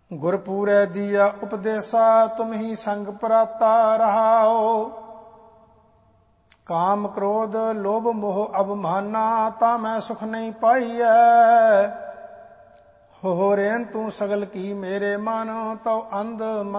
ਗੁਰਪੂਰੈ ਦੀਆ ਉਪਦੇਸਾ ਤੁਮ ਹੀ ਸੰਗ ਪਰਾਤਾ ਰਹਾਓ। ਕਾਮ ਕ੍ਰੋਧ ਲੋਭ ਮੋਹ ਅਭਮਾਨਾ ਤਾ ਮੈਂ ਸੁਖ ਨਹੀਂ ਪਾਈਐ। ਹੋ ਰੇਨ ਤੂੰ ਸਗਲ ਕੀ ਮੇਰੇ ਮਨ ਤਉ ਅੰਧ